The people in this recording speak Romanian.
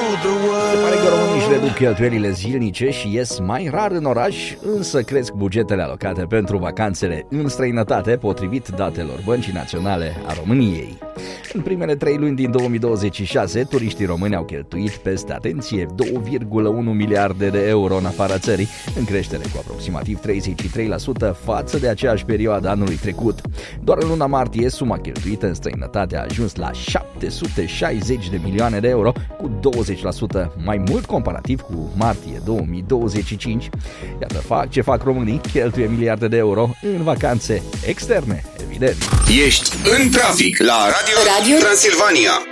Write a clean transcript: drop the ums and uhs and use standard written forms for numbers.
Se pare că românii își reduc cheltuielile zilnice și ies mai rar în oraș, însă cresc bugetele alocate pentru vacanțele în străinătate, potrivit datelor Băncii Naționale a României. În primele 3 luni din 2026, turiștii români au cheltuit peste, atenție, 2,1 miliarde de euro în afara țării, în creștere cu aproximativ 33% față de aceeași perioadă anului trecut. Doar în luna martie, suma cheltuită în străinătate a ajuns la 760 de milioane de euro, cu 20% mai mult comparativ cu martie 2025. Iată ce fac românii, cheltuie miliarde de euro în vacanțe externe, evident. Ești în trafic la Radio Transilvania.